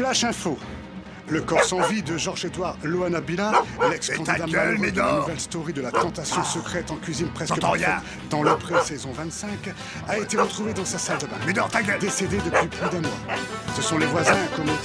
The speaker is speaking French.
Flash info. Le corps sans vie de Georges-Édouard Loanabila, l'ex-candidat malheureux de la nouvelle story de la tentation secrète en cuisine presque parfaite dans le pré-saison 25, a été retrouvé dans sa salle de bain. Décédé depuis plus d'un mois. Ce sont les voisins, comme